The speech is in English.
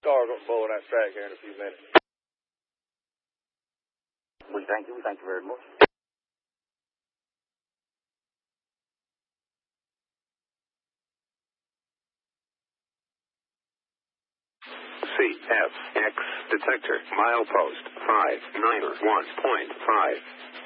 Car going to blow on that track here in a few minutes. We thank you. We thank you very much. CFX detector milepost 591.5.